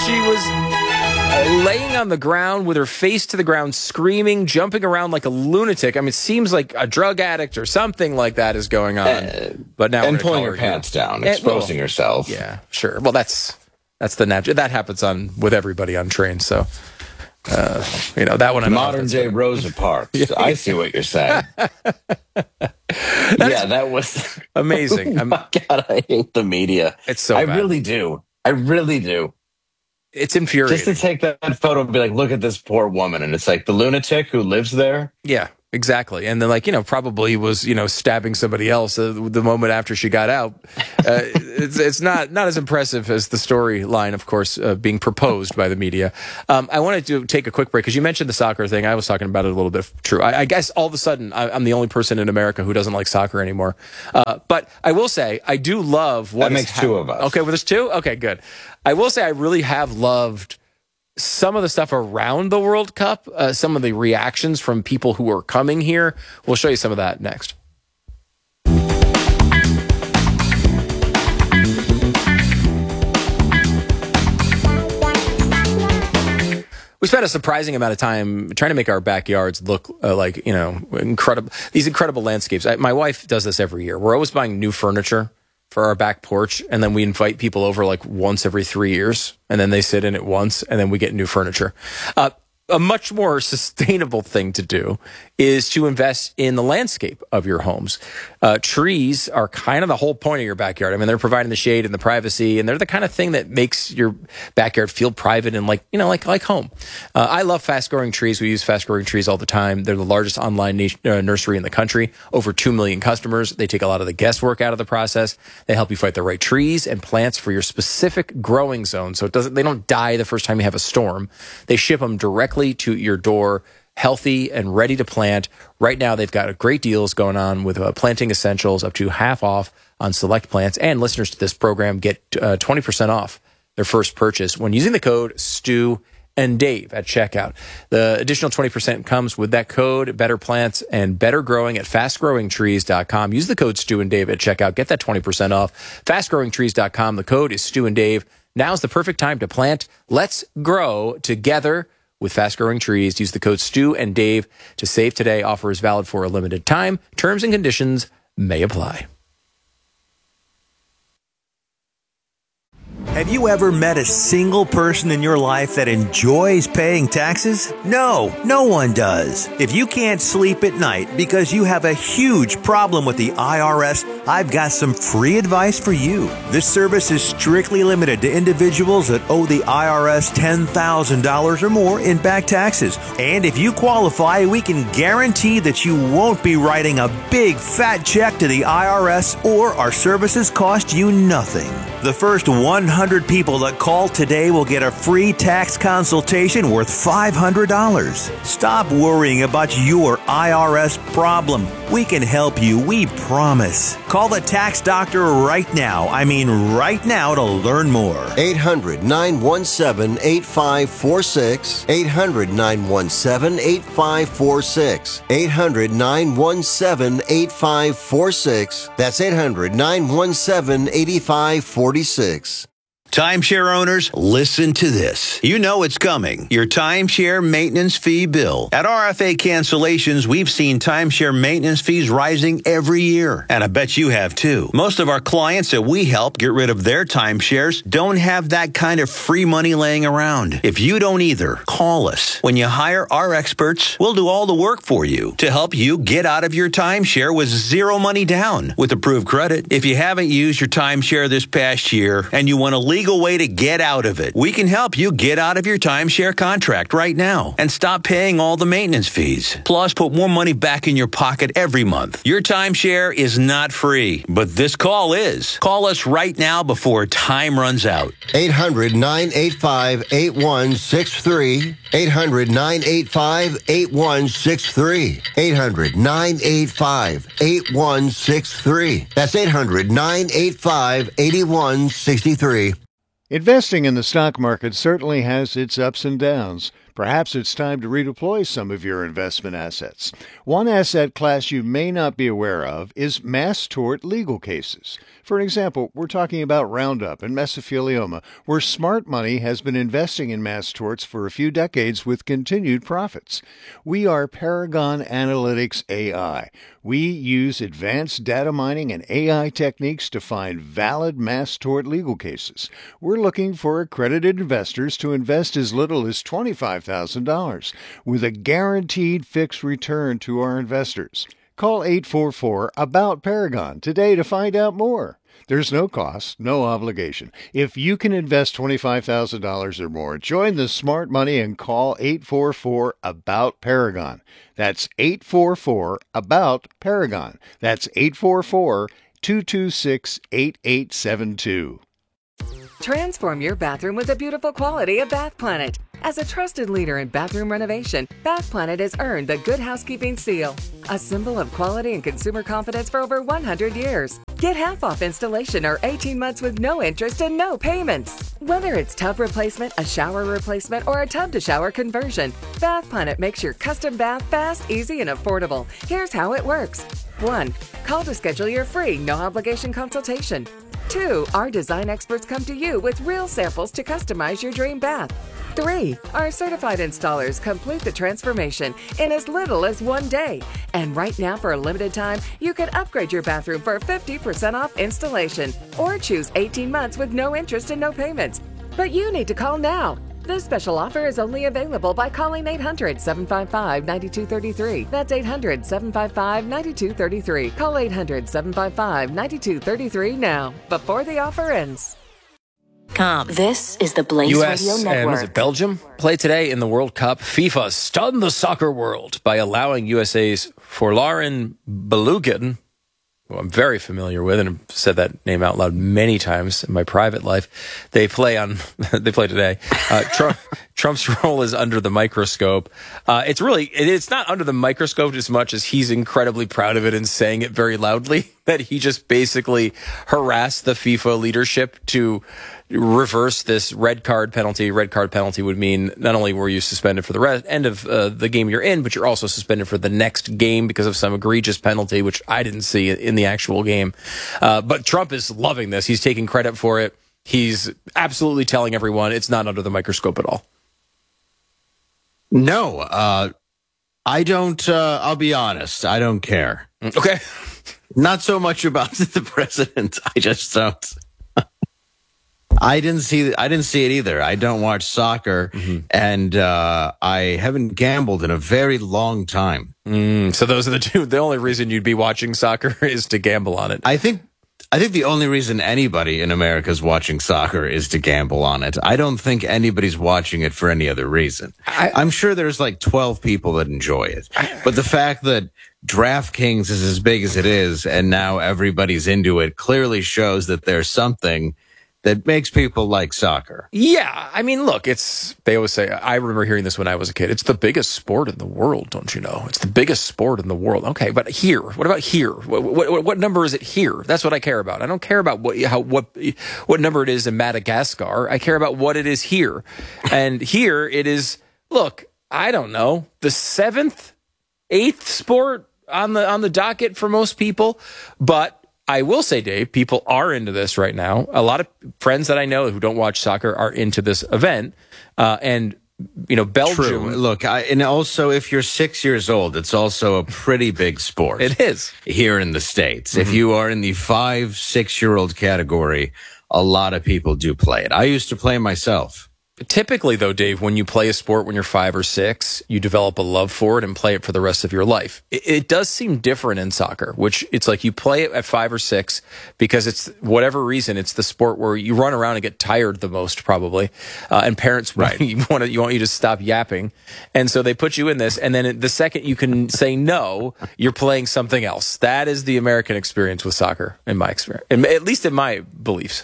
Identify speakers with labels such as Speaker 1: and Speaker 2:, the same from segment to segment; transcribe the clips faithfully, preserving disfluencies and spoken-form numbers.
Speaker 1: she was uh, laying on the ground with her face to the ground, screaming, jumping around like a lunatic. I mean, it seems like a drug addict or something like that is going on. Uh, but now
Speaker 2: and pulling her pants here. down, exposing and, well, herself.
Speaker 1: Yeah, sure. Well, that's that's the natural. That happens on with everybody on trains. So, uh, you know, that one. I
Speaker 2: Modern day good. Rosa Parks. Yeah. I see what you're saying. yeah, that was
Speaker 1: amazing.
Speaker 2: Oh my God, I hate the media.
Speaker 1: It's so
Speaker 2: I
Speaker 1: bad.
Speaker 2: really do. I really do.
Speaker 1: It's infuriating.
Speaker 2: Just to take that photo and be like, look at this poor woman. And it's like the lunatic who lives there.
Speaker 1: Yeah, exactly. And then, like, you know, probably was, you know, stabbing somebody else uh, the moment after she got out. Uh, it's it's not, not as impressive as the storyline, of course, uh, being proposed by the media. Um, I wanted to take a quick break because you mentioned the soccer thing. I was talking about it a little bit. True. I, I guess all of a sudden I, I'm the only person in America who doesn't like soccer anymore. Uh, but I will say I do love what
Speaker 2: that makes two of us.
Speaker 1: Okay, well, there's two. Okay, good. I will say I really have loved some of the stuff around the World Cup, uh, some of the reactions from people who are coming here. We'll show you some of that next. We spent a surprising amount of time trying to make our backyards look uh, like, you know, incredible, these incredible landscapes. I, my wife does this every year. We're always buying new furniture for our back porch, and then we invite people over like once every three years, and then they sit in it once, and then we get new furniture. Uh, a much more sustainable thing to do is to invest in the landscape of your homes. Uh, trees are kind of the whole point of your backyard. I mean, they're providing the shade and the privacy, and they're the kind of thing that makes your backyard feel private and like, you know, like like home. Uh, I love fast-growing trees. We use fast-growing trees all the time. They're the largest online na- uh, nursery in the country. Over two million customers. They take a lot of the guesswork out of the process. They help you find the right trees and plants for your specific growing zone. So it doesn't, they don't die the first time you have a storm. They ship them directly to your door, healthy and ready to plant. Right now, they've got great deals going on with uh, planting essentials, up to half off on select plants. And listeners to this program get uh, twenty percent off their first purchase when using the code Stu and Dave at checkout. The additional twenty percent comes with that code, Better Plants and Better Growing at fast growing trees dot com. Use the code Stu and Dave at checkout. Get that twenty percent off. fast growing trees dot com. The code is Stu and Dave. Now's the perfect time to plant. Let's grow together with fast-growing trees. Use the code Stu and Dave to save today. Offer is valid for a limited time. Terms and conditions may apply.
Speaker 3: Have you ever met a single person in your life that enjoys paying taxes? No, no one does. If you can't sleep at night because you have a huge problem with the I R S, I've got some free advice for you. This service is strictly limited to individuals that owe the I R S ten thousand dollars or more in back taxes. And if you qualify, we can guarantee that you won't be writing a big fat check to the I R S, or our services cost you nothing. The first one hundred people that call today will get a free tax consultation worth five hundred dollars. Stop worrying about your I R S problem. We can help you, we promise. Call the tax doctor right now. I mean right now to learn more.
Speaker 4: eight hundred, nine one seven, eight five four six. eight hundred, nine one seven, eight five four six. eight hundred, nine one seven, eight five four six. That's eight hundred, nine one seven, eight five four six.
Speaker 5: Timeshare owners, listen to this. You know it's coming. Your timeshare maintenance fee bill. At R F A Cancellations, we've seen timeshare maintenance fees rising every year. And I bet you have too. Most of our clients that we help get rid of their timeshares don't have that kind of free money laying around. If you don't either, call us. When you hire our experts, we'll do all the work for you to help you get out of your timeshare with zero money down with approved credit. If you haven't used your timeshare this past year and you want to leave legal way to get out of it. We can help you get out of your timeshare contract right now and stop paying all the maintenance fees. Plus, put more money back in your pocket every month. Your timeshare is not free, but this call is. Call us right now before time runs out.
Speaker 4: eight hundred, nine eight five, eight one six three. eight hundred, nine eight five, eight one six three. eight hundred, nine eight five, eight one six three. That's eight hundred, nine eight five, eight one six three.
Speaker 6: Investing in the stock market certainly has its ups and downs. Perhaps it's time to redeploy some of your investment assets. One asset class you may not be aware of is mass tort legal cases. For example, we're talking about Roundup and mesothelioma, where smart money has been investing in mass torts for a few decades with continued profits. We are Paragon Analytics A I. We use advanced data mining and A I techniques to find valid mass tort legal cases. We're looking for accredited investors to invest as little as twenty-five thousand dollars with a guaranteed fixed return to our investors. Call eight four four, A B O U T, Paragon today to find out more. There's no cost, no obligation. If you can invest twenty-five thousand dollars or more, join the smart money and call eight four four, A B O U T, Paragon. That's eight four four, A B O U T, Paragon. That's eight four four, two two six, eight eight seven two.
Speaker 7: Transform your bathroom with the beautiful quality of Bath Planet. As a trusted leader in bathroom renovation, Bath Planet has earned the Good Housekeeping seal, a symbol of quality and consumer confidence for over one hundred years. Get half off installation or eighteen months with no interest and no payments. Whether it's tub replacement, a shower replacement, or a tub-to-shower conversion, Bath Planet makes your custom bath fast, easy, and affordable. Here's how it works. one. Call to schedule your free, no-obligation consultation. two. Our design experts come to you with real samples to customize your dream bath. three. Our certified installers complete the transformation in as little as one day. And right now, for a limited time, you can upgrade your bathroom for fifty percent off installation or choose eighteen months with no interest and no payments. But you need to call now. This special offer is only available by calling eight hundred, seven five five, nine two three three. That's eight hundred, seven five five, nine two three three. Call eight hundred, seven five five, nine two three three now, before the offer ends.
Speaker 8: Com. This is the Blaze
Speaker 1: U S
Speaker 8: Radio Network.
Speaker 1: and was it Belgium play today in the World Cup. FIFA stunned the soccer world by allowing U S A's Forlaren Balogun, who I'm very familiar with and have said that name out loud many times in my private life. They play on. They play today. Uh, Trump, Trump's role is under the microscope. Uh, it's really. It, it's not under the microscope as much as he's incredibly proud of it and saying it very loudly. That he just basically harassed the FIFA leadership to reverse this red card penalty. Red card penalty would mean not only were you suspended for the re- end of uh, the game you're in, but you're also suspended for the next game because of some egregious penalty, which I didn't see in the actual game. Uh, but Trump is loving this. He's taking credit for it. He's absolutely telling everyone it's not under the microscope at all.
Speaker 2: No, uh, I don't. Uh, I'll be honest. I don't care.
Speaker 1: Okay.
Speaker 2: Not so much about the president. I just don't. I didn't see. I didn't see it either. I don't watch soccer, mm-hmm. and uh, I haven't gambled in a very long time.
Speaker 1: Mm, so those are the two. The only reason you'd be watching soccer is to gamble on it.
Speaker 2: I think. I think the only reason anybody in America is watching soccer is to gamble on it. I don't think anybody's watching it for any other reason. I, I'm sure there's like twelve people that enjoy it, but the fact that DraftKings is as big as it is, and now everybody's into it, clearly shows that there's something that makes people like soccer.
Speaker 1: Yeah, I mean, look, it's, they always say, I remember hearing this when I was a kid, it's the biggest sport in the world, don't you know? It's the biggest sport in the world. Okay, but here, what about here? What, what, what number is it here? That's what I care about. I don't care about what how what what number it is in Madagascar. I care about what it is here. And here it is, look, I don't know, the seventh, eighth sport on the on the docket for most people, but I will say, Dave, people are into this right now. A lot of friends that I know who don't watch soccer are into this event. Uh, and, you know, Belgium.
Speaker 2: True. Look, I, and also if you're six years old, it's also a pretty big sport.
Speaker 1: It is.
Speaker 2: Here in the States. Mm-hmm. If you are in the five, six-year-old category, a lot of people do play it. I used to play myself.
Speaker 1: Typically, though, Dave, when you play a sport when you're five or six, you develop a love for it and play it for the rest of your life. It, it does seem different in soccer, which it's like you play it at five or six because it's whatever reason, it's the sport where you run around and get tired the most, probably. Uh, and parents right. you want to, you want you to stop yapping. And so they put you in this. And then the second you can say no, you're playing something else. That is the American experience with soccer, in my experience, at least in my beliefs.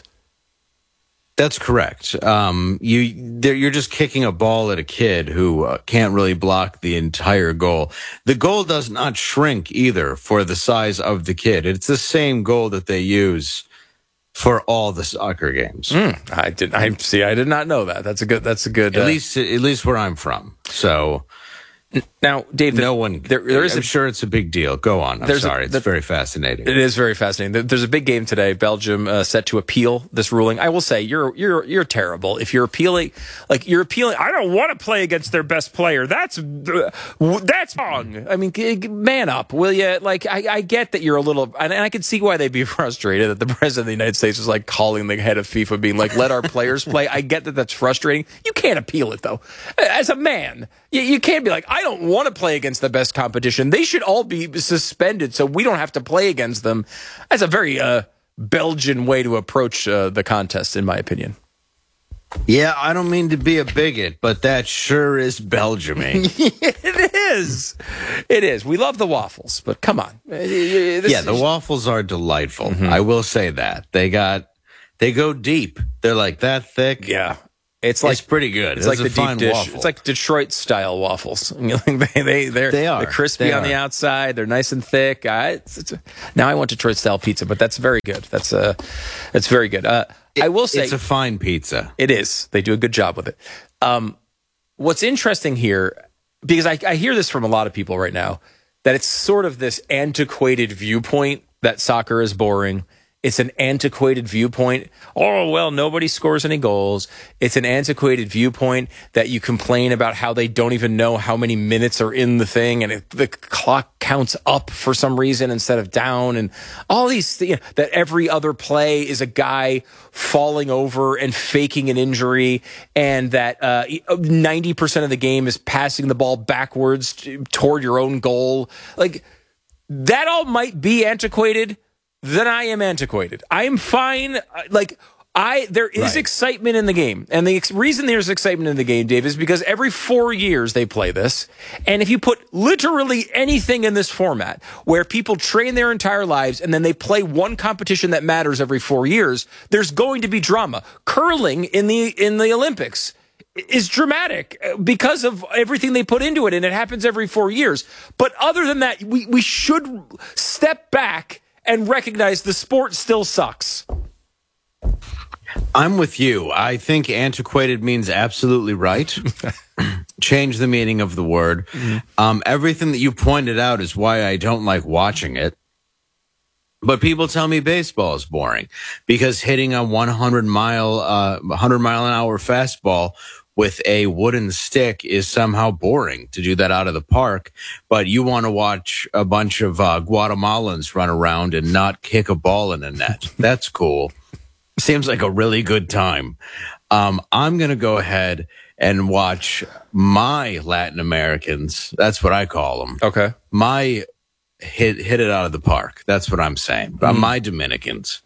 Speaker 2: That's correct. Um, you, you're just kicking a ball at a kid who uh, can't really block the entire goal. The goal does not shrink either for the size of the kid. It's the same goal that they use for all the soccer games.
Speaker 1: Mm, I did. I see. I did not know that. That's a good. That's a good.
Speaker 2: At
Speaker 1: uh,
Speaker 2: least, at least where I'm from. So,
Speaker 1: Now, Dave,
Speaker 2: no one.
Speaker 1: There, there is
Speaker 2: I'm
Speaker 1: a,
Speaker 2: sure it's a big deal. Go on. I'm sorry. A, it's the, very fascinating.
Speaker 1: It is very fascinating. There's a big game today. Belgium uh, set to appeal this ruling. I will say you're you're you're terrible if you're appealing. Like you're appealing. I don't want to play against their best player. That's uh, that's wrong. I mean, man up, will you? Like I, I get that you're a little, and I can see why they'd be frustrated that the president of the United States is like calling the head of FIFA, being like, "Let our players play." I get that that's frustrating. You can't appeal it though. As a man, you, you can't be like, "I don't want to play against the best competition." They should all be suspended so we don't have to play against them. That's a very uh, Belgian way to approach uh, the contest, in my opinion.
Speaker 2: Yeah, I don't mean to be a bigot, but that sure is Belgium-y.
Speaker 1: It is. It is. We love the waffles, but come on. This
Speaker 2: yeah, the
Speaker 1: is...
Speaker 2: waffles are delightful. Mm-hmm. I will say that. They got, they go deep. They're like that thick.
Speaker 1: Yeah. It's like
Speaker 2: it's pretty good.
Speaker 1: It's,
Speaker 2: it's
Speaker 1: like the deep dish.
Speaker 2: Waffle.
Speaker 1: It's like Detroit style waffles. they they they're,
Speaker 2: they are
Speaker 1: they're crispy
Speaker 2: they
Speaker 1: on
Speaker 2: are.
Speaker 1: the outside. They're nice and thick. Uh, it's, it's a, now I want Detroit style pizza, but that's very good. That's uh, that's very good. Uh,
Speaker 2: it,
Speaker 1: I will say
Speaker 2: it's a fine pizza.
Speaker 1: It is. They do a good job with it. Um, what's interesting here, because I, I hear this from a lot of people right now, that it's sort of this antiquated viewpoint that soccer is boring. It's an antiquated viewpoint. Oh, well, nobody scores any goals. It's an antiquated viewpoint that you complain about how they don't even know how many minutes are in the thing, and it, the clock counts up for some reason instead of down, and all these things, that every other play is a guy falling over and faking an injury, and that uh, ninety percent of the game is passing the ball backwards toward your own goal. Like, that all might be antiquated. Then I am antiquated. I am fine. Like I, there is right. excitement in the game, and the ex- reason there's excitement in the game, Dave, is because every four years they play this, and if you put literally anything in this format, where people train their entire lives and then they play one competition that matters every four years, there's going to be drama. Curling in the in the Olympics is dramatic because of everything they put into it, and it happens every four years. But other than that, we we should step back and recognize the sport still sucks.
Speaker 2: I'm with you. I think antiquated means absolutely right. Change the meaning of the word. Mm-hmm. Um, everything that you pointed out is why I don't like watching it. But people tell me baseball is boring because hitting a one hundred mile, uh, one hundred mile an hour fastball with a wooden stick is somehow boring to do that out of the park. But you want to watch a bunch of uh, Guatemalans run around and not kick a ball in a net. That's cool. Seems like a really good time. Um, I'm going to go ahead and watch my Latin Americans. That's what I call them.
Speaker 1: Okay.
Speaker 2: My hit, hit it out of the park. That's what I'm saying. Mm. My Dominicans.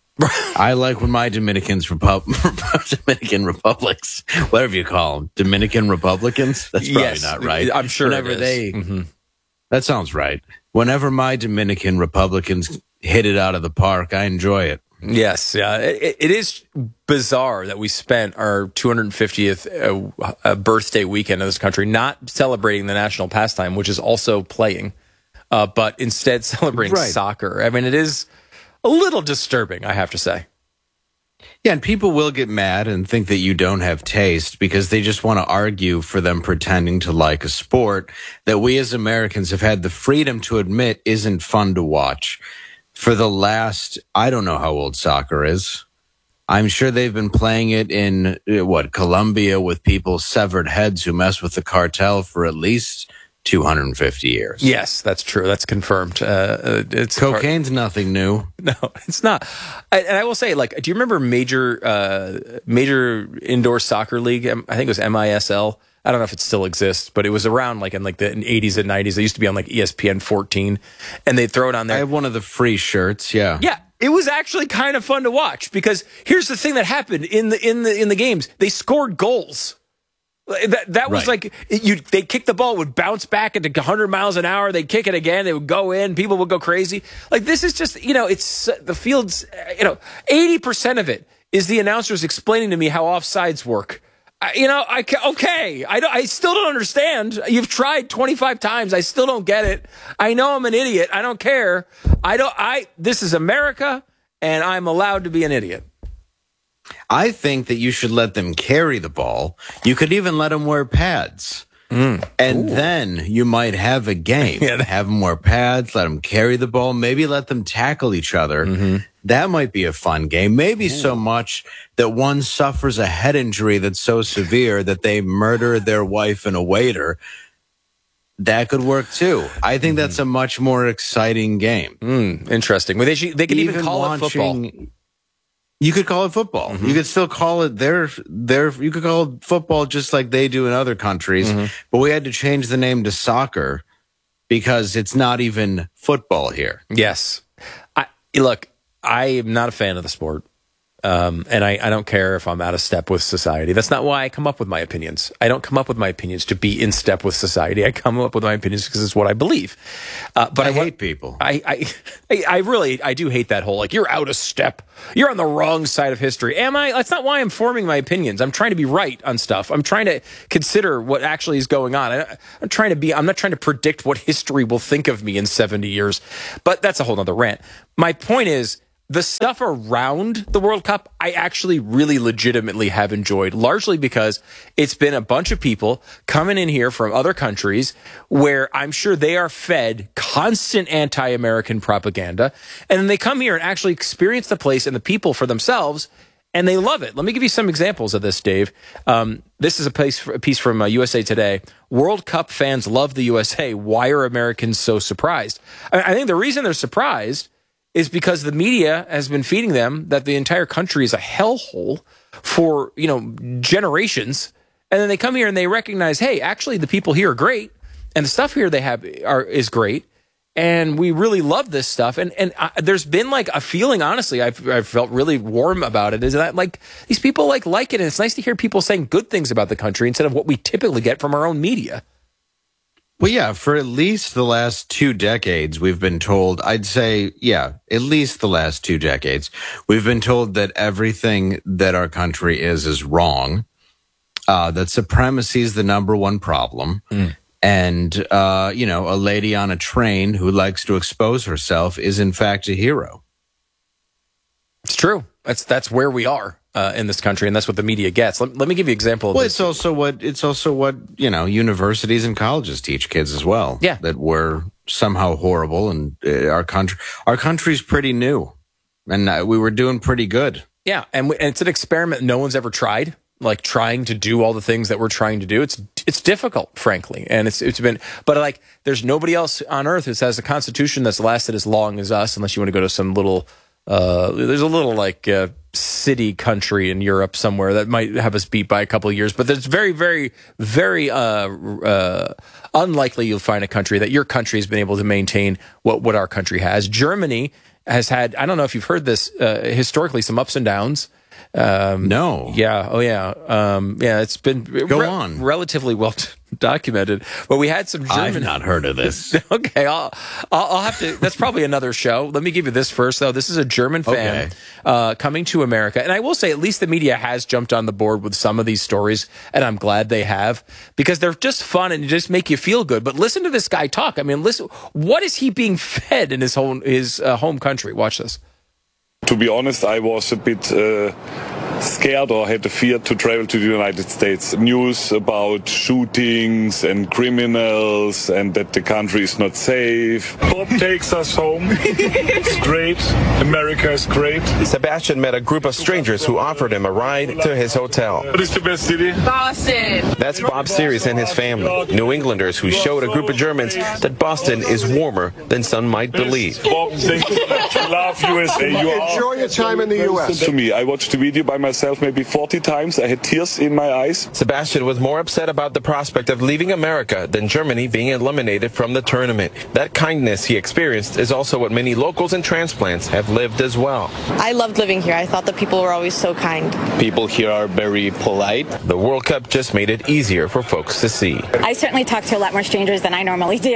Speaker 2: I like when my Dominicans Repub- Dominican Republics, whatever you call them, Dominican Republicans. That's probably
Speaker 1: yes,
Speaker 2: not right.
Speaker 1: I'm sure
Speaker 2: Whenever
Speaker 1: it is.
Speaker 2: they,
Speaker 1: mm-hmm.
Speaker 2: That sounds right. Whenever my Dominican Republicans hit it out of the park, I enjoy it.
Speaker 1: Yes, yeah, it, it is bizarre that we spent our two hundred fiftieth uh, uh, birthday weekend in this country not celebrating the national pastime, which is also playing, uh, but instead celebrating
Speaker 2: right.
Speaker 1: soccer. I mean, it is a little disturbing, I have to say.
Speaker 2: Yeah, and people will get mad and think that you don't have taste because they just want to argue for them pretending to like a sport that we as Americans have had the freedom to admit isn't fun to watch. For the last, I don't know how old soccer is. I'm sure they've been playing it in, what, Colombia with people's severed heads who mess with the cartel for at least two hundred fifty years.
Speaker 1: Yes, that's true. That's confirmed. Uh, it's
Speaker 2: Cocaine's part- nothing new.
Speaker 1: No, it's not. I, and I will say, like, do you remember major uh, major indoor soccer league? I think it was M I S L. I don't know if it still exists, but it was around like in like the eighties and nineties. They used to be on like E S P N fourteen, and they'd throw it on there.
Speaker 2: I have one of the free shirts. Yeah,
Speaker 1: yeah. It was actually kind of fun to watch because here's the thing that happened in the in the in the games. They scored goals. That that was
Speaker 2: right.
Speaker 1: like you. They kick the ball, it would bounce back at one hundred miles an hour. They'd kick it again. They would go in. People would go crazy. Like this is just you know, it's the field's you know, eighty percent of it is the announcers explaining to me how offsides work. You know, I okay. I don't, I still don't understand. You've tried twenty-five times. I still don't get it. I know I'm an idiot. I don't care. I don't. I. This is America, and I'm allowed to be an idiot.
Speaker 2: I think that you should let them carry the ball. You could even let them wear pads. Mm. And Ooh. Then you might have a game. Yeah. Have them wear pads, let them carry the ball, maybe let them tackle each other. Mm-hmm. That might be a fun game. Maybe Ooh. So much that one suffers a head injury that's so severe that they murder their wife and a waiter. That could work too. I think mm-hmm. that's a much more exciting game.
Speaker 1: Mm, interesting. Well, they should, they could even, even call watching, it football.
Speaker 2: You could call it football. Mm-hmm. You could still call it their their. You could call it football just like they do in other countries. Mm-hmm. But we had to change the name to soccer because it's not even football here.
Speaker 1: Yes. I look. I am not a fan of the sport. Um, and I, I don't care if I'm out of step with society. That's not why I come up with my opinions. I don't come up with my opinions to be in step with society. I come up with my opinions because it's what I believe. Uh, but
Speaker 2: I,
Speaker 1: I
Speaker 2: hate people.
Speaker 1: I, I, I really, I do hate that whole, like, you're out of step. You're on the wrong side of history. Am I? That's not why I'm forming my opinions. I'm trying to be right on stuff. I'm trying to consider what actually is going on. I, I'm trying to be, I'm not trying to predict what history will think of me in seventy years. But that's a whole nother rant. My point is, the stuff around the World Cup, I actually really legitimately have enjoyed, largely because it's been a bunch of people coming in here from other countries where I'm sure they are fed constant anti-American propaganda. And then they come here and actually experience the place and the people for themselves, and they love it. Let me give you some examples of this, Dave. Um, this is a piece, a piece from uh, U S A Today. World Cup fans love the U S A. Why are Americans so surprised? I, I think the reason they're surprised is because the media has been feeding them that the entire country is a hellhole for, you know, generations. And then they come here and they recognize, hey, actually the people here are great. And the stuff here they have are is great. And we really love this stuff. And and uh, there's been like a feeling, honestly, I've, I've felt really warm about it, is that like these people like like it. And it's nice to hear people saying good things about the country instead of what we typically get from our own media.
Speaker 2: Well, yeah, for at least the last two decades, we've been told, I'd say, yeah, at least the last two decades, we've been told that everything that our country is is wrong, uh, that supremacy is the number one problem. Mm. And, uh, you know, a lady on a train who likes to expose herself is, in fact, a hero.
Speaker 1: It's true. That's that's where we are. Uh, in this country, and that's what the media gets. Let, let me give you an example of
Speaker 2: well,
Speaker 1: this.
Speaker 2: it's also what it's also what you know universities and colleges teach kids as well.
Speaker 1: Yeah,
Speaker 2: that we're somehow horrible, and uh, our country our country's pretty new, and uh, we were doing pretty good.
Speaker 1: Yeah, and, we, and it's an experiment no one's ever tried. Like trying to do all the things that we're trying to do, it's it's difficult, frankly, and it's it's been. But like, there's nobody else on earth who has a constitution that's lasted as long as us, unless you want to go to some little. Uh, there's a little like. Uh, city country in Europe somewhere that might have us beat by a couple of years, but there's very, very, very uh, uh, unlikely you'll find a country that your country has been able to maintain what, what our country has. Germany has had, I don't know if you've heard this, uh, historically, some ups and downs.
Speaker 2: Um, no.
Speaker 1: Yeah. Oh, yeah. Um, yeah. It's been
Speaker 2: Go re- on.
Speaker 1: relatively well t- documented, but we had some German.
Speaker 2: I've not heard of this.
Speaker 1: Okay. I'll, I'll, I'll have to, that's probably another show. Let me give you this first, though. This is a German fan okay. uh, coming to America. And I will say, at least the media has jumped on the board with some of these stories, and I'm glad they have, because they're just fun and just make you feel good. But listen to this guy talk. I mean, listen, what is he being fed in his home, his uh, home country? Watch this.
Speaker 9: To be honest, I was a bit uh, scared or had a fear to travel to the United States. News about shootings and criminals and that the country is not safe. Bob takes us home. It's great. America is great.
Speaker 10: Sebastian met a group of strangers who offered him a ride to his hotel.
Speaker 9: What is the best city?
Speaker 10: Boston. That's Bob Series and his family. New Englanders who showed a group of Germans that Boston is warmer than some might believe.
Speaker 9: Bob, thank you. Love U S A. You are
Speaker 11: Enjoy your time in the U S.
Speaker 9: To me, I watched the video by myself maybe forty times. I had tears in my eyes.
Speaker 10: Sebastian was more upset about the prospect of leaving America than Germany being eliminated from the tournament. That kindness he experienced is also what many locals and transplants have lived as well.
Speaker 12: I loved living here. I thought the people were always so kind.
Speaker 10: People here are very polite. The World Cup just made it easier for folks to see.
Speaker 12: I certainly talk to a lot more strangers than I normally do.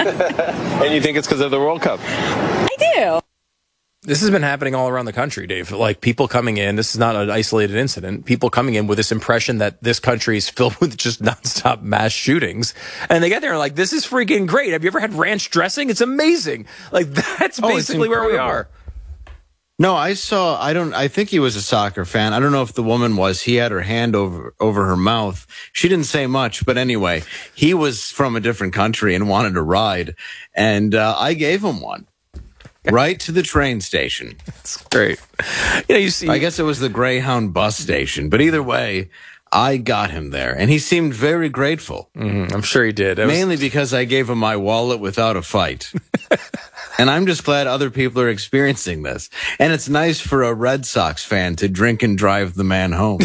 Speaker 10: And you think it's because of the World Cup?
Speaker 12: I do.
Speaker 1: This has been happening all around the country, Dave. Like people coming in, this is not an isolated incident. People coming in with this impression that this country is filled with just nonstop mass shootings. And they get there and like, this is freaking great. Have you ever had ranch dressing? It's amazing. Like that's
Speaker 2: oh,
Speaker 1: basically where we are.
Speaker 2: No, I saw, I don't, I think he was a soccer fan. I don't know if the woman was. He had her hand over, over her mouth. She didn't say much, but anyway, he was from a different country and wanted a ride. And, uh, I gave him one right to the train station.
Speaker 1: That's great. You know, you see,
Speaker 2: I guess it was the Greyhound bus station, but either way, I got him there and he seemed very grateful.
Speaker 1: Mm-hmm. I'm sure he did. It
Speaker 2: Mainly
Speaker 1: was...
Speaker 2: because I gave him my wallet without a fight. And I'm just glad other people are experiencing this. And it's nice for a Red Sox fan to drink and drive the man home.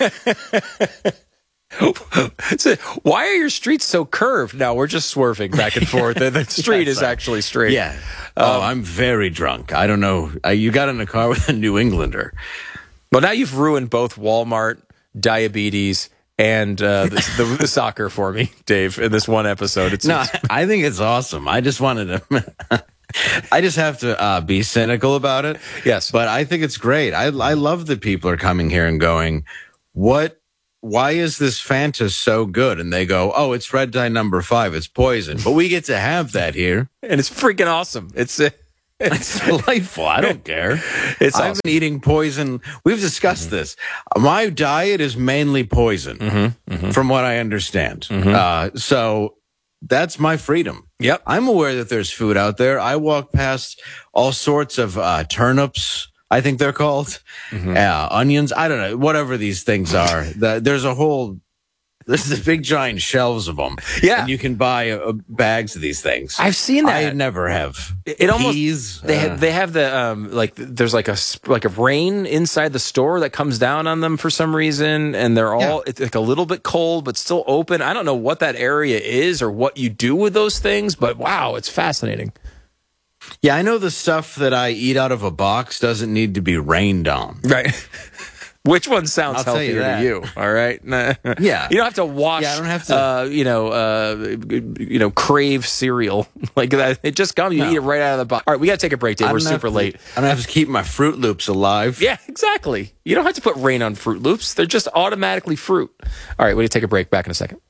Speaker 1: So, why are your streets so curved? No, we're just swerving back and forth. And the street is actually straight.
Speaker 2: Yeah.
Speaker 1: Um,
Speaker 2: oh, I'm very drunk. I don't know. Uh, you got in a car with a New Englander.
Speaker 1: Well, now you've ruined both Walmart, diabetes, and uh, the, the, the soccer for me, Dave, in this one episode. It's,
Speaker 2: no, I think it's awesome. I just wanted to... I just have to uh, be cynical about it.
Speaker 1: Yes.
Speaker 2: But I think it's great. I I love that people are coming here and going, what, why is this Fanta so good? And they go, oh, it's red dye number five. It's poison. But we get to have that here.
Speaker 1: And it's freaking awesome. It's uh,
Speaker 2: it's delightful. I don't care.
Speaker 1: It's
Speaker 2: I've
Speaker 1: awesome.
Speaker 2: been eating poison. We've discussed mm-hmm. this. My diet is mainly poison,
Speaker 1: mm-hmm. Mm-hmm.
Speaker 2: from what I understand.
Speaker 1: Mm-hmm.
Speaker 2: Uh, so that's my freedom.
Speaker 1: Yep.
Speaker 2: I'm aware that there's food out there. I walk past all sorts of uh, turnips, I think they're called, mm-hmm. uh, onions. I don't know, whatever these things are. the, there's a whole, there's the big giant shelves of them.
Speaker 1: Yeah.
Speaker 2: And you can buy uh, bags of these things.
Speaker 1: I've seen that.
Speaker 2: I never have.
Speaker 1: It, it almost,
Speaker 2: Peas,
Speaker 1: they,
Speaker 2: uh,
Speaker 1: have, they have the, um, like, there's like a, like a rain inside the store that comes down on them for some reason. And they're all, yeah. it's like a little bit cold, but still open. I don't know what that area is or what you do with those things, but wow, it's fascinating.
Speaker 2: Yeah, I know the stuff that I eat out of a box doesn't need to be rained on.
Speaker 1: Right. Which one sounds
Speaker 2: I'll tell
Speaker 1: healthier
Speaker 2: you that.
Speaker 1: to you? All right.
Speaker 2: Yeah.
Speaker 1: You don't have to wash,
Speaker 2: yeah, I don't have to.
Speaker 1: Uh, you know, uh, you know, crave cereal like that. It just comes, you
Speaker 2: No.
Speaker 1: eat it right out of the box. All right. We got to take a break, Dave. We're super
Speaker 2: to,
Speaker 1: late.
Speaker 2: I don't have to keep my Fruit Loops alive.
Speaker 1: Yeah, exactly. You don't have to put rain on Fruit Loops. They're just automatically fruit. All right. We're going to take a break. Back in a second.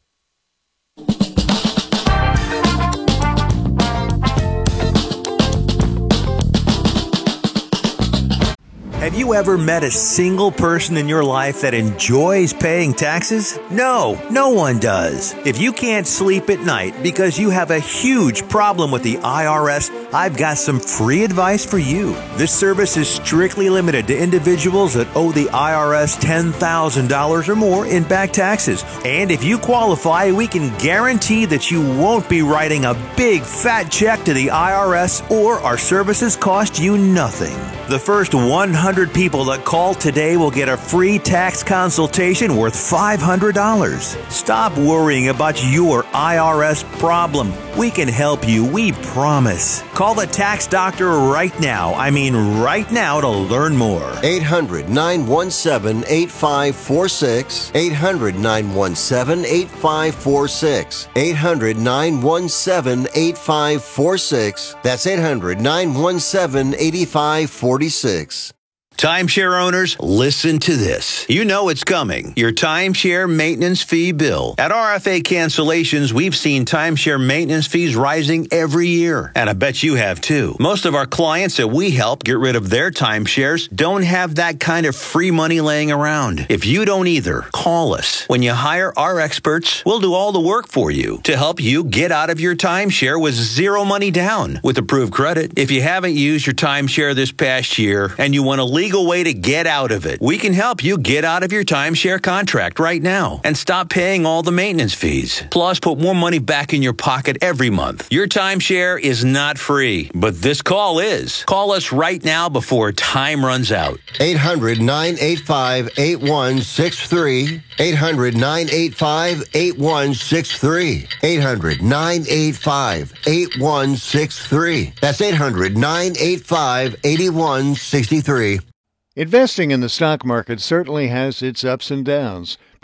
Speaker 3: Have you ever met a single person in your life that enjoys paying taxes? No, no one does. If you can't sleep at night because you have a huge problem with the I R S, I've got some free advice for you. This service is strictly limited to individuals that owe the I R S ten thousand dollars or more in back taxes. And if you qualify, we can guarantee that you won't be writing a big fat check to the I R S, or our services cost you nothing. The first one hundred people that call today will get a free tax consultation worth five hundred dollars. Stop worrying about your I R S problem. We can help you, we promise. Call the tax doctor right now. I mean right now to learn more.
Speaker 4: eight hundred, nine one seven, eight five four six. eight hundred, nine one seven, eight five four six. eight hundred, nine one seven, eight five four six. That's eight hundred, nine one seven, eight five four six.
Speaker 5: Timeshare owners, listen to this. You know it's coming. Your timeshare maintenance fee bill. At R F A Cancellations, we've seen timeshare maintenance fees rising every year. And I bet you have too. Most of our clients that we help get rid of their timeshares don't have that kind of free money laying around. If you don't either, call us. When you hire our experts, we'll do all the work for you to help you get out of your timeshare with zero money down with approved credit. If you haven't used your timeshare this past year and you want to leave legal way to get out of it. We can help you get out of your timeshare contract right now and stop paying all the maintenance fees. Plus, put more money back in your pocket every month. Your timeshare is not free, but this call is. Call us right now before time runs out.
Speaker 4: eight hundred, nine eight five, eight one six three. eight hundred, nine eight five, eight one six three. eight hundred, nine eight five, eight one six three. That's eight hundred, nine eight five, eight one six three.
Speaker 6: Investing in the stock market certainly has its ups and downs,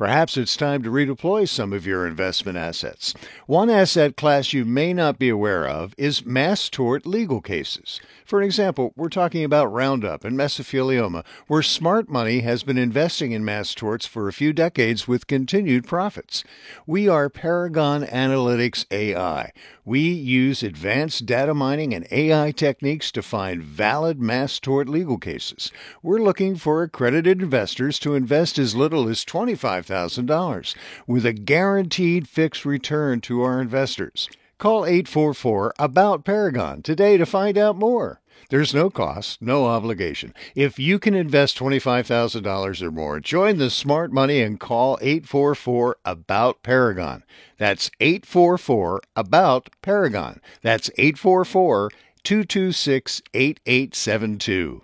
Speaker 6: Perhaps it's time to redeploy some of your investment assets. One asset class you may not be aware of is mass tort legal cases. For example, we're talking about Roundup and mesothelioma, where smart money has been investing in mass torts for a few decades with continued profits. We are Paragon Analytics A I. We use advanced data mining and A I techniques to find valid mass tort legal cases. We're looking for accredited investors to invest as little as twenty-five thousand dollars with a guaranteed fixed return to our investors. Call eight four four, A B O U T, Paragon today to find out more. There's no cost, no obligation. If you can invest twenty-five thousand dollars or more, join the smart money and call eight four four, A B O U T, Paragon. That's eight four four, A B O U T, Paragon. That's eight four four, two two six, eight eight seven two.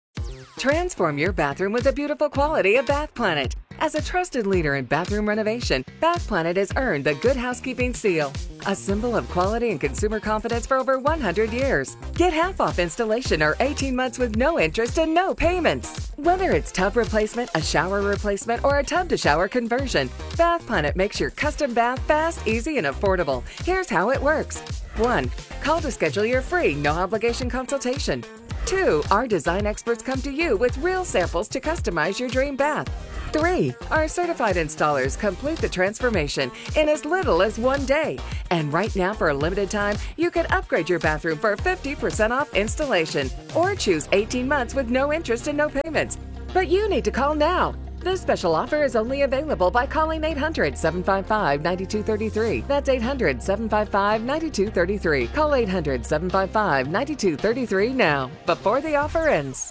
Speaker 7: Transform your bathroom with the beautiful quality of Bath Planet. As a trusted leader in bathroom renovation, Bath Planet has earned the Good Housekeeping seal, a symbol of quality and consumer confidence for over one hundred years. Get half off installation or eighteen months with no interest and no payments. Whether it's tub replacement, a shower replacement, or a tub-to-shower conversion, Bath Planet makes your custom bath fast, easy, and affordable. Here's how it works. one. Call to schedule your free, no-obligation consultation. two. Our design experts come to you with real samples to customize your dream bath. three. Our certified installers complete the transformation in as little as one day. And right now, for a limited time, you can upgrade your bathroom for fifty percent off installation or choose eighteen months with no interest and no payments. But you need to call now. This special offer is only available by calling eight hundred, seven five five, nine two three three. That's eight hundred, seven five five, nine two three three. Call eight hundred, seven five five, nine two three three now, before the offer ends.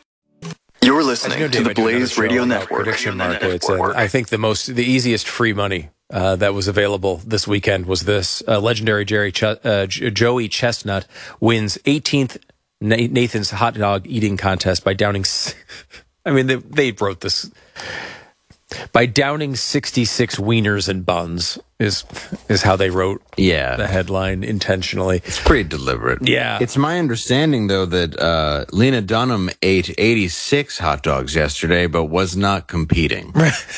Speaker 11: You're listening you know, to the Blaze Radio Network.
Speaker 1: Prediction markets. And I think the most, the easiest free money uh, that was available this weekend was this. Uh, legendary Jerry Ch- uh, Joey Chestnut wins eighteenth Nathan's hot dog eating contest by downing. I mean, they, they wrote this by downing sixty-six wieners and buns is is how they wrote
Speaker 2: yeah.
Speaker 1: the headline intentionally.
Speaker 2: It's pretty deliberate.
Speaker 1: Yeah.
Speaker 2: It's my understanding, though, that uh, Lena Dunham ate eighty-six hot dogs yesterday, but was not competing.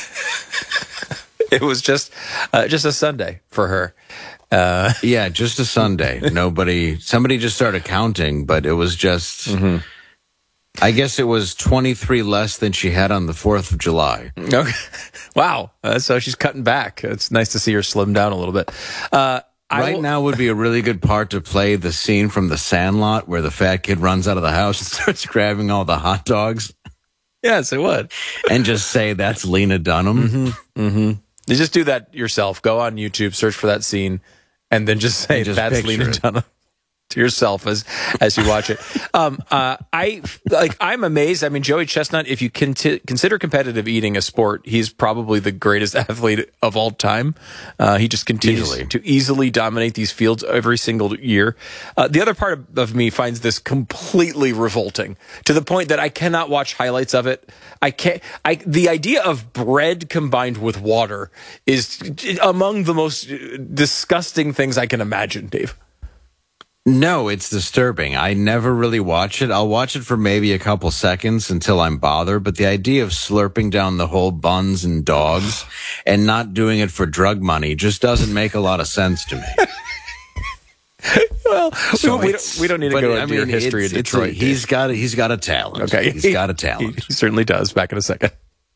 Speaker 1: It was just uh, just a Sunday for her. Uh,
Speaker 2: yeah, just a Sunday. Nobody, somebody just started counting, but it was just... Mm-hmm. I guess it was twenty-three less than she had on the fourth of July.
Speaker 1: Okay. Wow. Uh, so she's cutting back. It's nice to see her slim down a little bit. Uh,
Speaker 2: right will... now would be a really good part to play the scene from The Sandlot where the fat kid runs out of the house and starts grabbing all the hot dogs.
Speaker 1: Yes, it would.
Speaker 2: And just say, that's Lena Dunham.
Speaker 1: Mm-hmm. Mm-hmm. You just do that yourself. Go on YouTube, search for that scene, and then just say, just that's Lena it. Dunham. To yourself as as you watch it. Um, uh, I like. I'm amazed. I mean, Joey Chestnut. If you con- consider competitive eating a sport, he's probably the greatest athlete of all time. Uh, he just continues easily. to easily dominate these fields every single year. Uh, the other part of, of me finds this completely revolting to the point that I cannot watch highlights of it. I can't. I the idea of bread combined with water is among the most disgusting things I can imagine, Dave.
Speaker 2: No, it's disturbing. I never really watch it. I'll watch it for maybe a couple seconds until I'm bothered. But the idea of slurping down the whole buns and dogs and not doing it for drug money just doesn't make a lot of sense to me.
Speaker 1: Well, so we, don't, we don't need to go into I mean, your history in Detroit.
Speaker 2: A, he's got a, he's got a talent.
Speaker 1: Okay,
Speaker 2: he's got a talent.
Speaker 1: He, he certainly does. Back in a second.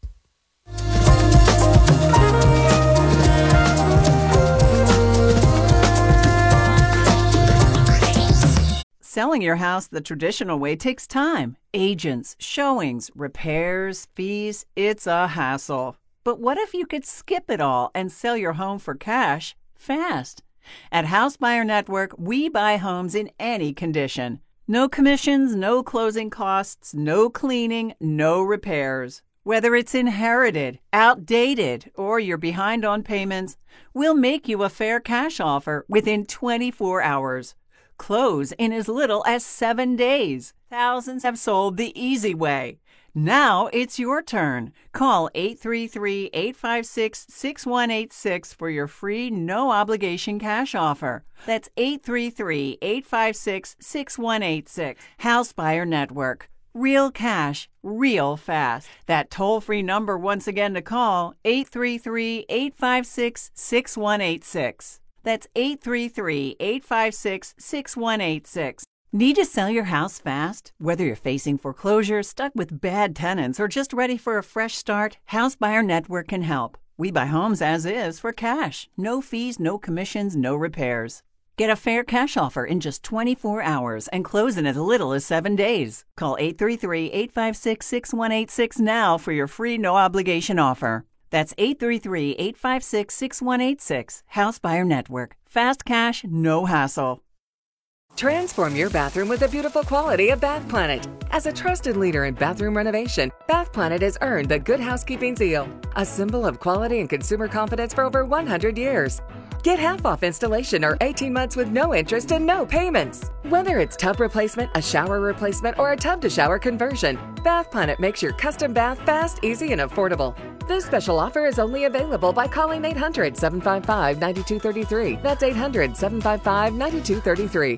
Speaker 13: Selling your house the traditional way takes time. Agents, showings, repairs, fees. It's a hassle. But what if you could skip it all and sell your home for cash fast? At House Buyer Network, we buy homes in any condition. No commissions, no closing costs, no cleaning, no repairs. Whether it's inherited, outdated, or you're behind on payments, we'll make you a fair cash offer within twenty-four hours. Close in as little as seven days. Thousands have sold the easy way. Now it's your turn. Call eight three three, eight five six, six one eight six for your free no-obligation cash offer. That's eight three three, eight five six, six one eight six. House Buyer Network. Real cash, real fast. That toll-free number once again to call, eight three three, eight five six, six one eight six. That's eight three three, eight five six, six one eight six. Need to sell your house fast? Whether you're facing foreclosure, stuck with bad tenants, or just ready for a fresh start, House Buyer Network can help. We buy homes as is for cash. No fees, no commissions, no repairs. Get a fair cash offer in just twenty-four hours and close in as little as seven days. Call eight three three, eight five six, six one eight six now for your free no-obligation offer. That's eight three three, eight five six, six one eight six. House Buyer Network. Fast cash, no hassle.
Speaker 7: Transform your bathroom with the beautiful quality of Bath Planet. As a trusted leader in bathroom renovation, Bath Planet has earned the Good Housekeeping seal, a symbol of quality and consumer confidence for over one hundred years. Get half off installation or eighteen months with no interest and no payments. Whether it's tub replacement, a shower replacement, or a tub-to-shower conversion, Bath Planet makes your custom bath fast, easy, and affordable. This special offer is only available by calling eight hundred, seven five five, nine two three three. That's eight hundred, seven five five, nine two three three.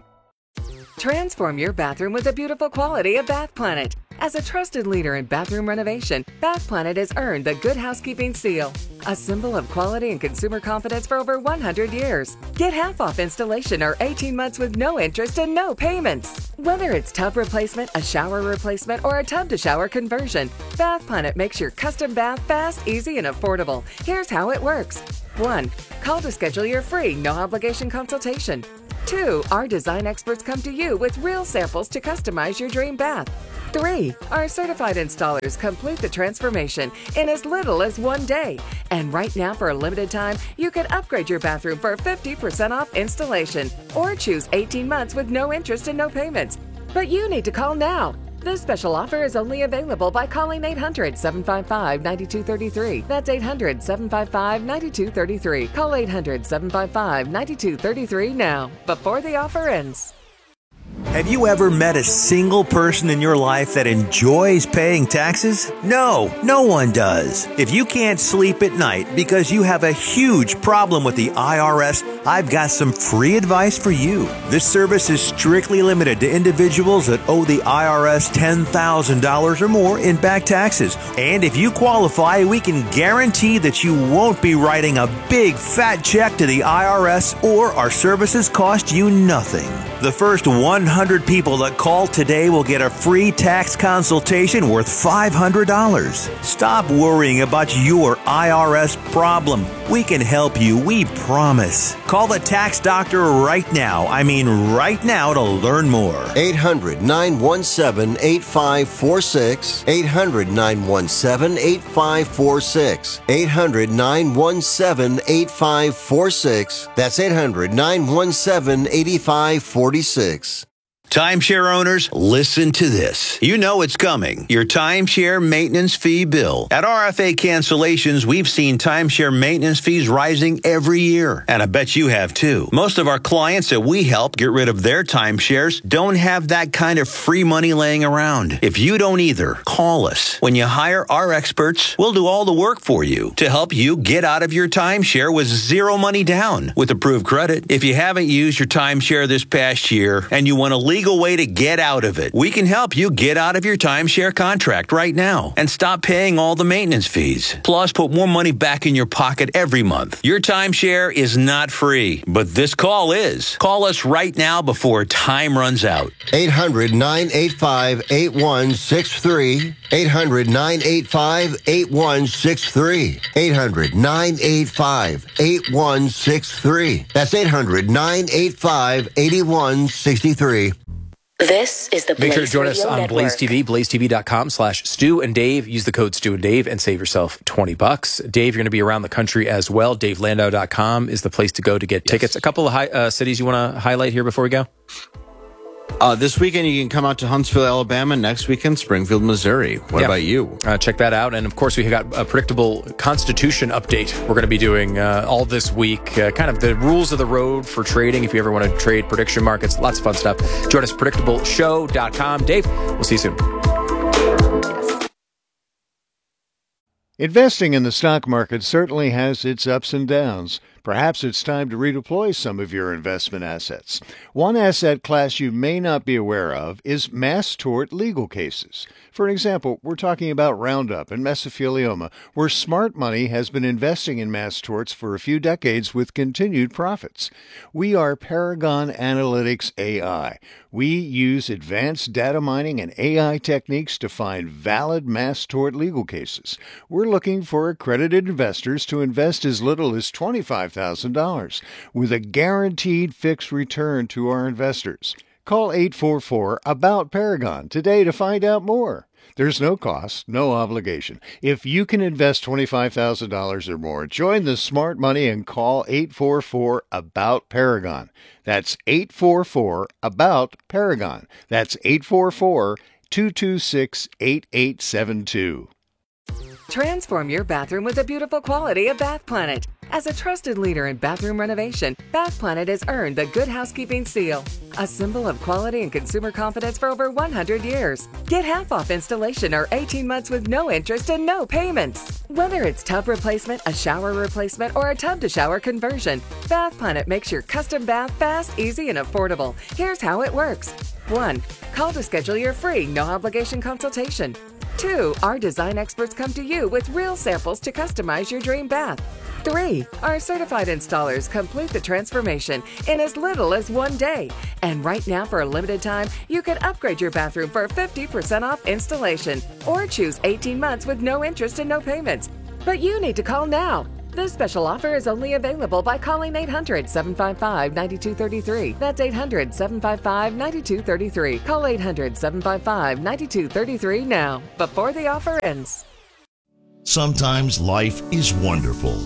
Speaker 7: Transform your bathroom with the beautiful quality of Bath Planet. As a trusted leader in bathroom renovation, Bath Planet has earned the Good Housekeeping seal, a symbol of quality and consumer confidence for over one hundred years. Get half off installation or eighteen months with no interest and no payments. Whether it's tub replacement, a shower replacement, or a tub-to-shower conversion, Bath Planet makes your custom bath fast, easy, and affordable. Here's how it works. one. Call to schedule your free, no-obligation consultation. two. Our design experts come to you with real samples to customize your dream bath. three. Our certified installers complete the transformation in as little as one day. And right now, for a limited time, you can upgrade your bathroom for fifty percent off installation or choose eighteen months with no interest and no payments. But you need to call now. This special offer is only available by calling eight hundred, seven five five, nine two three three. That's eight hundred, seven five five, nine two three three. Call eight hundred, seven five five, nine two three three now, before the offer ends.
Speaker 3: Have you ever met a single person in your life that enjoys paying taxes? No, no one does. If you can't sleep at night because you have a huge problem with the I R S, I've got some free advice for you. This service is strictly limited to individuals that owe the I R S ten thousand dollars or more in back taxes. And if you qualify, we can guarantee that you won't be writing a big fat check to the I R S, or our services cost you nothing. The first one hundred people that call today will get a free tax consultation worth five hundred dollars. Stop worrying about your I R S problem. We can help you, we promise. Call the tax doctor right now. I mean right now to learn more.
Speaker 4: eight hundred, nine one seven, eight five four six. eight hundred, nine one seven, eight five four six. eight hundred, nine one seven, eight five four six. That's eight hundred, nine one seven, eight five four six.
Speaker 5: Timeshare owners, listen to this. You know it's coming. Your timeshare maintenance fee bill. At R F A Cancellations, we've seen timeshare maintenance fees rising every year. And I bet you have too. Most of our clients that we help get rid of their timeshares don't have that kind of free money laying around. If you don't either, call us. When you hire our experts, we'll do all the work for you to help you get out of your timeshare with zero money down with approved credit. If you haven't used your timeshare this past year and you want to legal way to get out of it, we can help you get out of your timeshare contract right now and stop paying all the maintenance fees. Plus, put more money back in your pocket every month. Your timeshare is not free, but this call is. Call us right now before time runs out.
Speaker 4: eight hundred, nine eight five, eight one six three. eight hundred, nine eight five, eight one six three. eight hundred, nine eight five, eight one six three. That's eight hundred, nine eight five, eight one six three.
Speaker 8: This is the Blaze
Speaker 1: Make sure to join
Speaker 8: Radio
Speaker 1: us on
Speaker 8: Network.
Speaker 1: Blaze T V, blaze t v dot com slash Stu and Dave. Use the code Stu and Dave and save yourself twenty bucks. Dave, you're going to be around the country as well. Dave Landau dot com is the place to go to get yes. tickets. A couple of hi- uh, cities you want to highlight here before we go?
Speaker 2: Uh, this weekend, you can come out to Huntsville, Alabama. Next weekend, Springfield, Missouri. What
Speaker 1: yeah.
Speaker 2: about you?
Speaker 1: Uh, check that out. And, of course, we got a predictable Constitution update we're going to be doing uh, all this week. Uh, kind of the rules of the road for trading if you ever want to trade prediction markets. Lots of fun stuff. Join us, predictable show dot com. Dave, we'll see you soon.
Speaker 6: Investing in the stock market certainly has its ups and downs, Perhaps it's time to redeploy some of your investment assets. One asset class you may not be aware of is mass tort legal cases. For example, we're talking about Roundup and mesothelioma, where smart money has been investing in mass torts for a few decades with continued profits. We are Paragon Analytics A I. We use advanced data mining and A I techniques to find valid mass tort legal cases. We're looking for accredited investors to invest as little as twenty-five thousand dollars with a guaranteed fixed return to our investors. Call eight four four, ABOUT Paragon today to find out more. There's no cost, no obligation. If you can invest twenty-five thousand dollars or more, join the smart money and call eight four four, ABOUT Paragon. That's eight four four, ABOUT Paragon. That's eight four four, two two six, eight eight seven two.
Speaker 7: Transform your bathroom with the beautiful quality of Bath Planet. As a trusted leader in bathroom renovation, Bath Planet has earned the Good Housekeeping Seal, a symbol of quality and consumer confidence for over one hundred years. Get half off installation or eighteen months with no interest and no payments. Whether it's tub replacement, a shower replacement, or a tub-to-shower conversion, Bath Planet makes your custom bath fast, easy, and affordable. Here's how it works. one. Call to schedule your free, no-obligation consultation. two. Our design experts come to you with real samples to customize your dream bath. three. Our certified installers complete the transformation in as little as one day. And right now, for a limited time, you can upgrade your bathroom for fifty percent off installation or choose eighteen months with no interest and no payments. But you need to call now. This special offer is only available by calling eight hundred, seven five five, nine two three three. That's eight hundred, seven five five, nine two three three. Call eight hundred, seven five five, nine two three three now, before the offer ends.
Speaker 14: Sometimes life is wonderful,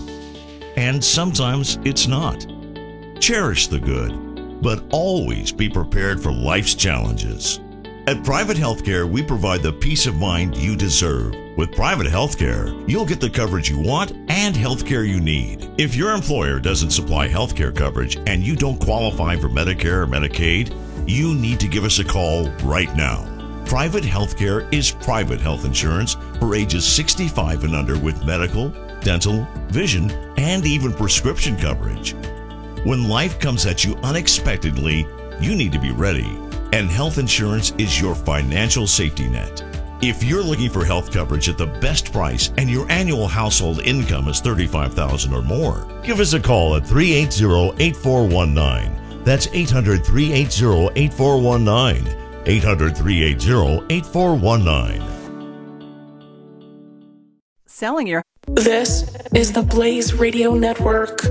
Speaker 14: and sometimes it's not. Cherish the good, but always be prepared for life's challenges. At Private Healthcare, we provide the peace of mind you deserve. With Private Healthcare, you'll get the coverage you want and healthcare you need. If your employer doesn't supply healthcare coverage and you don't qualify for Medicare or Medicaid, you need to give us a call right now. Private Healthcare is private health insurance for ages sixty-five and under with medical, dental, vision, and even prescription coverage. When life comes at you unexpectedly, you need to be ready. And health insurance is your financial safety net. If you're looking for health coverage at the best price and your annual household income is thirty-five thousand dollars or more, give us a call at three eight zero, eight four one nine. That's eight hundred, three eight zero, eight four one nine. eight hundred, three eight zero, eight four one nine.
Speaker 13: Selling your...
Speaker 8: This is the Blaze Radio Network.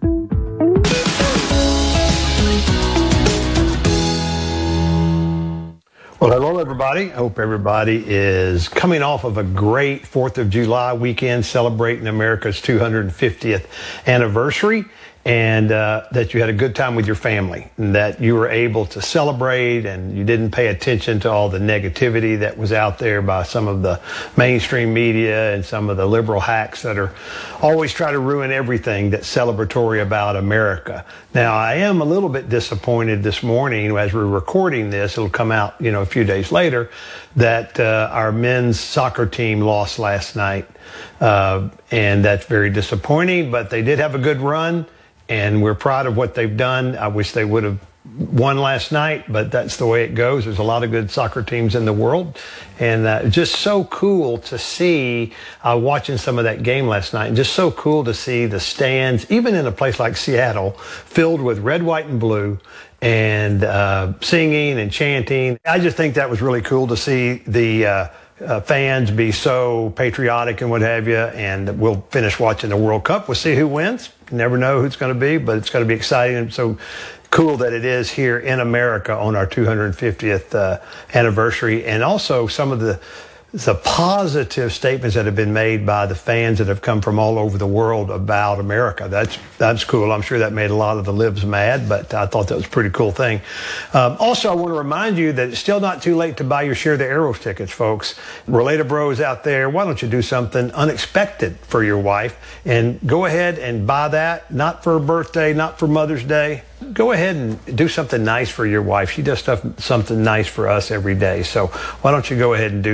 Speaker 15: Well, hello, everybody. I hope everybody is coming off of a great fourth of July weekend celebrating America's two hundred fiftieth anniversary, and uh, that you had a good time with your family, and that you were able to celebrate and you didn't pay attention to all the negativity that was out there by some of the mainstream media and some of the liberal hacks that are always try to ruin everything that's celebratory about America. Now, I am a little bit disappointed this morning as we're recording this. It'll come out, you know, a few days later, that uh, our men's soccer team lost last night. Uh, and that's very disappointing, but they did have a good run. And we're proud of what they've done. I wish they would have won last night, but that's the way it goes. There's a lot of good soccer teams in the world. And uh, just so cool to see, uh, watching some of that game last night, and just so cool to see the stands, even in a place like Seattle, filled with red, white, and blue, and uh, singing and chanting. I just think that was really cool to see the uh, uh, fans be so patriotic and what have you. And we'll finish watching the World Cup. We'll see who wins. Never know who it's going to be, but it's going to be exciting. And so cool that it is here in America on our two hundred fiftieth uh, anniversary. And also some of the the positive statements that have been made by the fans that have come from all over the world about America. That's that's cool. I'm sure that made a lot of the libs mad, but I thought that was a pretty cool thing. Um, also, I want to remind you that it's still not too late to buy your Share the Arrows tickets, folks. Related Bros out there, why don't you do something unexpected for your wife and go ahead and buy that, not for her birthday, not for Mother's Day. Go ahead and do something nice for your wife. She does stuff, something nice for us every day. So why don't you go ahead and do that?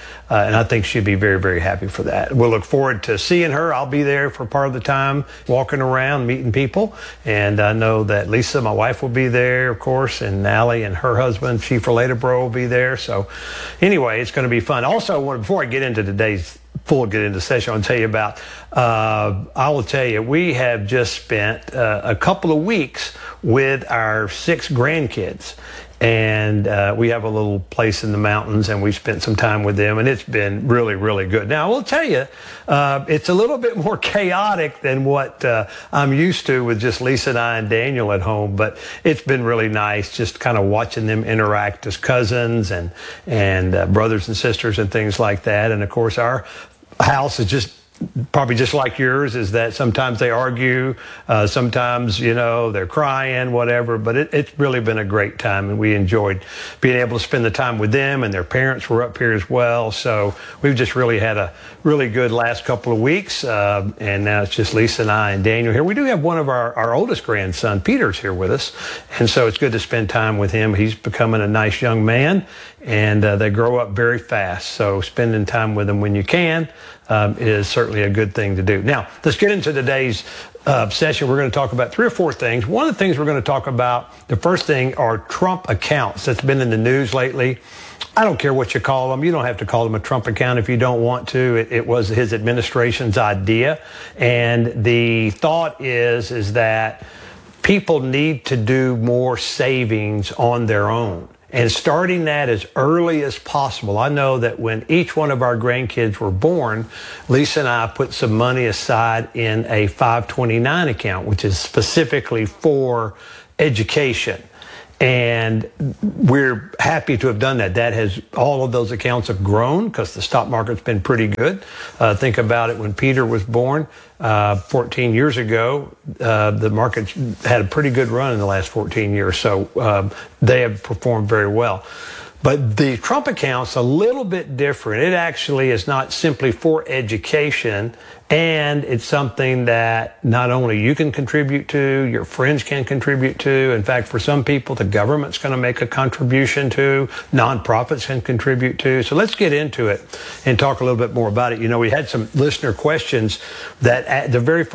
Speaker 15: uh, and I think she'd be very, very happy for that. We'll look forward to seeing her. I'll be there for part of the time, walking around, meeting people, and I know that Lisa, my wife, will be there, of course, and Allie and her husband, Chief Relatable, will be there. So anyway, it's going to be fun. Also, before I get into today's full get into session, I'll tell you about, uh, I will tell you, we have just spent uh, a couple of weeks with our six grandkids. And uh, we have a little place in the mountains, and we spent some time with them, and it's been really, really good. Now, I will tell you, uh, it's a little bit more chaotic than what uh, I'm used to with just Lisa and I and Daniel at home, but it's been really nice just kind of watching them interact as cousins and, and uh, brothers and sisters and things like that. And, of course, our house is just probably just like yours, is that sometimes they argue, uh, sometimes, you know, they're crying, whatever, but it, it's really been a great time, and we enjoyed being able to spend the time with them, and their parents were up here as well, so we've just really had a really good last couple of weeks, uh, and now it's just Lisa and I and Daniel here. We do have one of our, our oldest grandson, Peter's here with us, and so it's good to spend time with him. He's becoming a nice young man, and uh, they grow up very fast, so spending time with them when you can Um, is certainly a good thing to do. Now, let's get into today's uh, session. We're going to talk about three or four things. One of the things we're going to talk about, the first thing, are Trump accounts that's been in the news lately. I don't care what you call them. You don't have to call them a Trump account if you don't want to. It, it was his administration's idea. And the thought is, is that people need to do more savings on their own, and starting that as early as possible. I know that when each one of our grandkids were born, Lisa and I put some money aside in a five twenty-nine account, which is specifically for education. And we're happy to have done that. That has, all of those accounts have grown because the stock market's been pretty good. Uh, think about it, when Peter was born uh, fourteen years ago, uh, the market had a pretty good run in the last fourteen years. So um, they have performed very well. But the Trump account's a little bit different. It actually is not simply for education, and it's something that not only you can contribute to, your friends can contribute to. In fact, for some people, the government's going to make a contribution to, nonprofits can contribute to. So let's get into it and talk a little bit more about it. You know, we had some listener questions that at the very